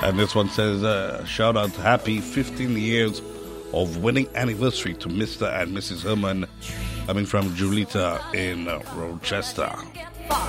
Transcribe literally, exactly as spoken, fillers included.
And this one says, uh, shout out, happy fifteen years of wedding anniversary to Mister and Missus Herman, coming from Julita in uh, Rochester.